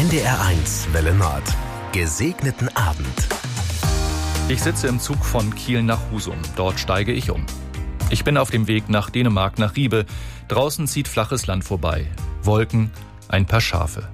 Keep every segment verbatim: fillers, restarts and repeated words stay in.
N D R eins Welle Nord. Gesegneten Abend. Ich sitze im Zug von Kiel nach Husum. Dort steige ich um. Ich bin auf dem Weg nach Dänemark, nach Ribe. Draußen zieht flaches Land vorbei. Wolken, ein paar Schafe.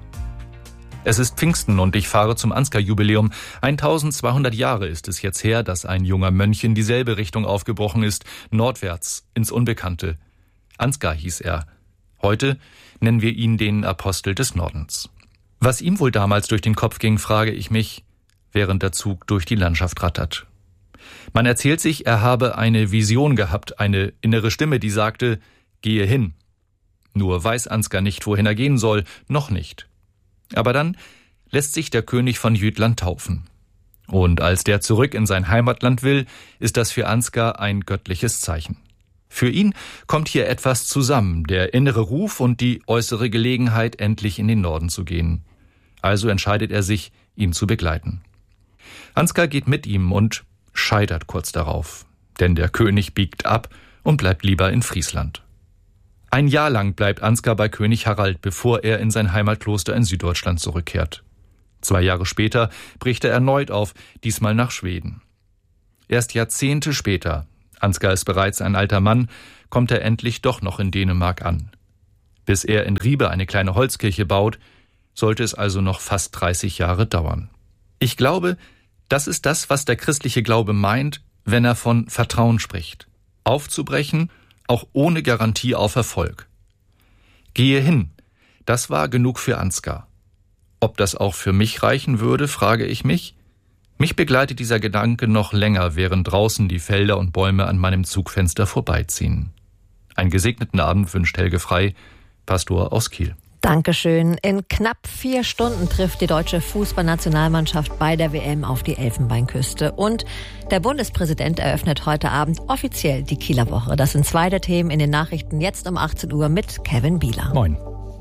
Es ist Pfingsten und ich fahre zum Ansgar-Jubiläum. eintausendzweihundert Jahre ist es jetzt her, dass ein junger Mönch in dieselbe Richtung aufgebrochen ist, nordwärts, ins Unbekannte. Ansgar hieß er. Heute nennen wir ihn den Apostel des Nordens. Was ihm wohl damals durch den Kopf ging, frage ich mich, während der Zug durch die Landschaft rattert. Man erzählt sich, er habe eine Vision gehabt, eine innere Stimme, die sagte, gehe hin. Nur weiß Ansgar nicht, wohin er gehen soll, noch nicht. Aber dann lässt sich der König von Jütland taufen. Und als der zurück in sein Heimatland will, ist das für Ansgar ein göttliches Zeichen. Für ihn kommt hier etwas zusammen, der innere Ruf und die äußere Gelegenheit, endlich in den Norden zu gehen. Also entscheidet er sich, ihn zu begleiten. Ansgar geht mit ihm und scheitert kurz darauf, denn der König biegt ab und bleibt lieber in Friesland. Ein Jahr lang bleibt Ansgar bei König Harald, bevor er in sein Heimatkloster in Süddeutschland zurückkehrt. Zwei Jahre später bricht er erneut auf, diesmal nach Schweden. Erst Jahrzehnte später, Ansgar ist bereits ein alter Mann, kommt er endlich doch noch in Dänemark an. Bis er in Ribe eine kleine Holzkirche baut, sollte es also noch fast dreißig Jahre dauern. Ich glaube, das ist das, was der christliche Glaube meint, wenn er von Vertrauen spricht. Aufzubrechen, auch ohne Garantie auf Erfolg. Gehe hin, das war genug für Ansgar. Ob das auch für mich reichen würde, frage ich mich. Mich begleitet dieser Gedanke noch länger, während draußen die Felder und Bäume an meinem Zugfenster vorbeiziehen. Einen gesegneten Abend wünscht Helge Frey, Pastor aus Kiel. Dankeschön. In knapp vier Stunden trifft die deutsche Fußballnationalmannschaft bei der W M auf die Elfenbeinküste. Und der Bundespräsident eröffnet heute Abend offiziell die Kieler Woche. Das sind zwei der Themen in den Nachrichten jetzt um achtzehn Uhr mit Kevin Bieler. Moin.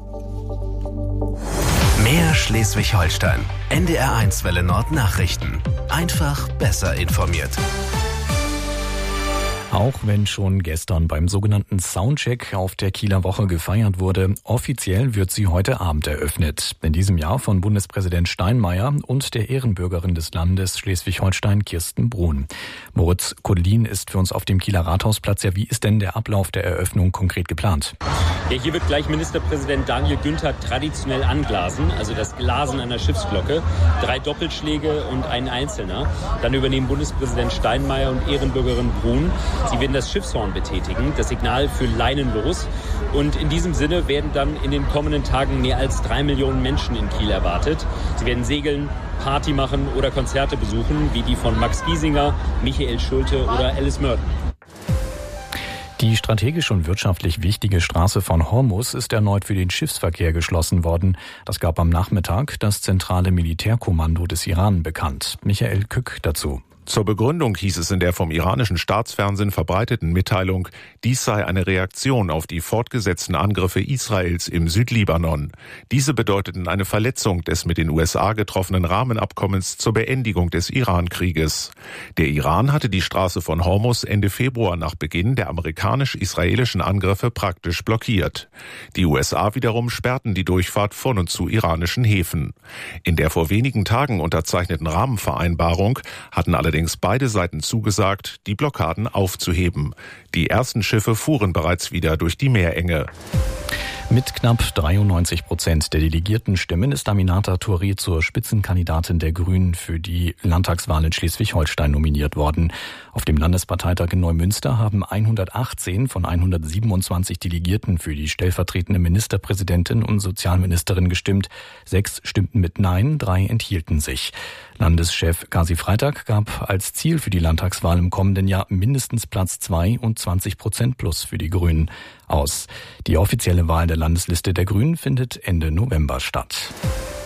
Mehr Schleswig-Holstein. N D R eins Welle Nord Nachrichten. Einfach besser informiert. Auch wenn schon gestern beim sogenannten Soundcheck auf der Kieler Woche gefeiert wurde, offiziell wird sie heute Abend eröffnet. In diesem Jahr von Bundespräsident Steinmeier und der Ehrenbürgerin des Landes Schleswig-Holstein, Kirsten Bruhn. Moritz Kodelin ist für uns auf dem Kieler Rathausplatz. Ja, wie ist denn der Ablauf der Eröffnung konkret geplant? Ja, hier wird gleich Ministerpräsident Daniel Günther traditionell anglasen, also das Glasen einer Schiffsglocke. Drei Doppelschläge und ein einzelner. Dann übernehmen Bundespräsident Steinmeier und Ehrenbürgerin Bruhn. Sie werden das Schiffshorn betätigen, das Signal für Leinen los. Und in diesem Sinne werden dann in den kommenden Tagen mehr als drei Millionen Menschen in Kiel erwartet. Sie werden segeln, Party machen oder Konzerte besuchen, wie die von Max Giesinger, Michael Schulte oder Alice Merton. Die strategisch und wirtschaftlich wichtige Straße von Hormuz ist erneut für den Schiffsverkehr geschlossen worden. Das gab am Nachmittag das zentrale Militärkommando des Iran bekannt. Michael Kück dazu. Zur Begründung hieß es in der vom iranischen Staatsfernsehen verbreiteten Mitteilung, dies sei eine Reaktion auf die fortgesetzten Angriffe Israels im Südlibanon. Diese bedeuteten eine Verletzung des mit den U S A getroffenen Rahmenabkommens zur Beendigung des Iran-Krieges. Der Iran hatte die Straße von Hormuz Ende Februar nach Beginn der amerikanisch-israelischen Angriffe praktisch blockiert. Die U S A wiederum sperrten die Durchfahrt von und zu iranischen Häfen. In der vor wenigen Tagen unterzeichneten Rahmenvereinbarung hatten alle Allerdings beide Seiten zugesagt, die Blockaden aufzuheben. Die ersten Schiffe fuhren bereits wieder durch die Meerenge. Mit knapp dreiundneunzig Prozent der delegierten Stimmen ist Aminata Touré zur Spitzenkandidatin der Grünen für die Landtagswahl in Schleswig-Holstein nominiert worden. Auf dem Landesparteitag in Neumünster haben hundertachtzehn von hundertsiebenundzwanzig Delegierten für die stellvertretende Ministerpräsidentin und Sozialministerin gestimmt. Sechs stimmten mit Nein, drei enthielten sich. Landeschef Kasi Freitag gab als Ziel für die Landtagswahl im kommenden Jahr mindestens Platz zwei und zwanzig Prozent plus für die Grünen aus. Die offizielle Wahl der Landesliste der Grünen findet Ende November statt.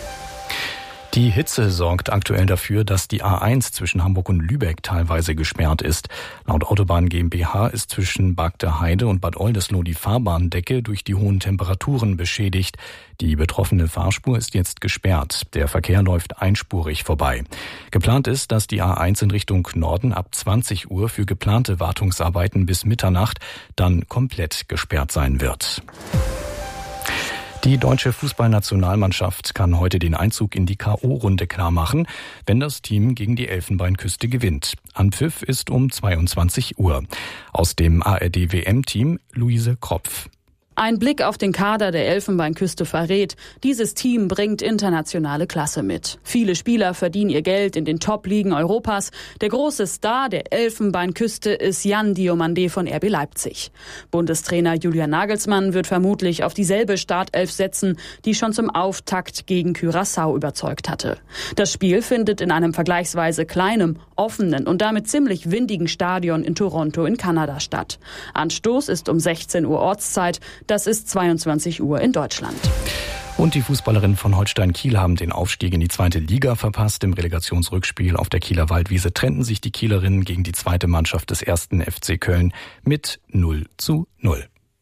Die Hitze sorgt aktuell dafür, dass die A eins zwischen Hamburg und Lübeck teilweise gesperrt ist. Laut Autobahn GmbH ist zwischen Bagde-Heide und Bad Oldesloe die Fahrbahndecke durch die hohen Temperaturen beschädigt. Die betroffene Fahrspur ist jetzt gesperrt. Der Verkehr läuft einspurig vorbei. Geplant ist, dass die A eins in Richtung Norden ab zwanzig Uhr für geplante Wartungsarbeiten bis Mitternacht dann komplett gesperrt sein wird. Die deutsche Fußballnationalmannschaft kann heute den Einzug in die K O-Runde klarmachen, wenn das Team gegen die Elfenbeinküste gewinnt. Anpfiff ist um zweiundzwanzig Uhr. Aus dem A R D-W M-Team Luise Kropf. Ein Blick auf den Kader der Elfenbeinküste verrät, dieses Team bringt internationale Klasse mit. Viele Spieler verdienen ihr Geld in den Top-Ligen Europas. Der große Star der Elfenbeinküste ist Jan Diomandé von R B Leipzig. Bundestrainer Julian Nagelsmann wird vermutlich auf dieselbe Startelf setzen, die schon zum Auftakt gegen Curaçao überzeugt hatte. Das Spiel findet in einem vergleichsweise kleinen, offenen und damit ziemlich windigen Stadion in Toronto in Kanada statt. Anstoß ist um sechzehn Uhr Ortszeit. Das ist zweiundzwanzig Uhr in Deutschland. Und die Fußballerinnen von Holstein Kiel haben den Aufstieg in die zweite Liga verpasst. Im Relegationsrückspiel auf der Kieler Waldwiese trennten sich die Kielerinnen gegen die zweite Mannschaft des ersten F C Köln mit null zu null.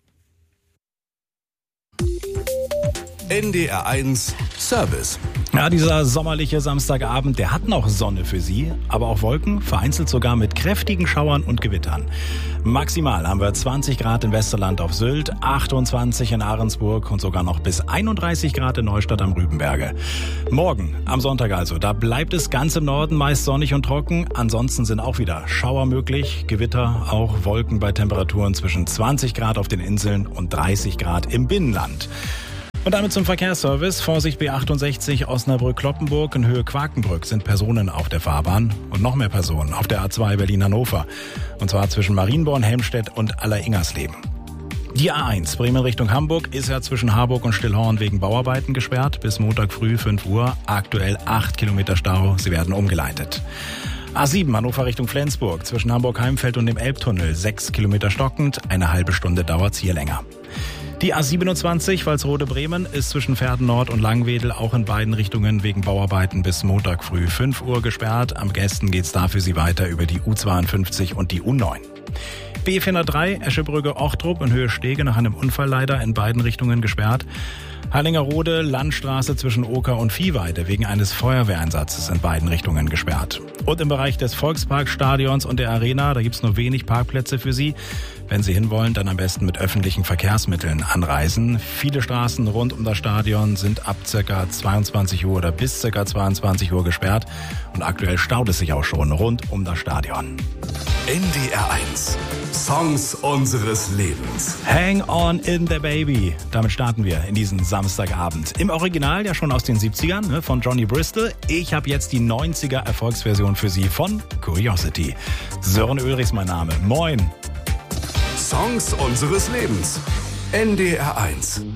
N D R eins Service. Ja, dieser sommerliche Samstagabend, der hat noch Sonne für Sie, aber auch Wolken, vereinzelt sogar mit kräftigen Schauern und Gewittern. Maximal haben wir zwanzig Grad im Westerland auf Sylt, achtundzwanzig in Ahrensburg und sogar noch bis einunddreißig Grad in Neustadt am Rübenberge. Morgen, am Sonntag also, da bleibt es ganz im Norden meist sonnig und trocken. Ansonsten sind auch wieder Schauer möglich, Gewitter, auch Wolken bei Temperaturen zwischen zwanzig Grad auf den Inseln und dreißig Grad im Binnenland. Und damit zum Verkehrsservice. Vorsicht B achtundsechzig Osnabrück-Kloppenburg in Höhe Quakenbrück sind Personen auf der Fahrbahn und noch mehr Personen auf der A zwei Berlin-Hannover. Und zwar zwischen Marienborn, Helmstedt und Aller-Ingersleben. Die A eins Bremen Richtung Hamburg ist ja zwischen Harburg und Stillhorn wegen Bauarbeiten gesperrt. Bis Montag früh fünf Uhr. Aktuell acht Kilometer Stau. Sie werden umgeleitet. A sieben Hannover Richtung Flensburg zwischen Hamburg-Heimfeld und dem Elbtunnel. sechs Kilometer stockend. Eine halbe Stunde dauert's hier länger. Die A siebenundzwanzig Walsrode-Bremen ist zwischen Verden Nord und Langwedel auch in beiden Richtungen wegen Bauarbeiten bis Montag früh fünf Uhr gesperrt. Am Gästen geht's da für Sie weiter über die U zweiundfünfzig und die U neun. B vierhundertdrei Eschebrügge-Ochtrup in Höhe Stege nach einem Unfall leider in beiden Richtungen gesperrt. Harlingerode, Landstraße zwischen Oker und Viehweide wegen eines Feuerwehreinsatzes in beiden Richtungen gesperrt. Und im Bereich des Volksparkstadions und der Arena, da gibt's nur wenig Parkplätze für Sie. Wenn Sie hinwollen, dann am besten mit öffentlichen Verkehrsmitteln anreisen. Viele Straßen rund um das Stadion sind ab ca. zweiundzwanzig Uhr oder bis ca. zweiundzwanzig Uhr gesperrt. Und aktuell staut es sich auch schon rund um das Stadion. N D R eins. Songs unseres Lebens. Hang on in the baby. Damit starten wir in diesen Samstagabend. Im Original ja schon aus den siebzigern ne, von Johnny Bristol. Ich habe jetzt die neunziger Erfolgsversion für Sie von Curiosity. Sören Ulrichs mein Name. Moin. Songs unseres Lebens. N D R eins.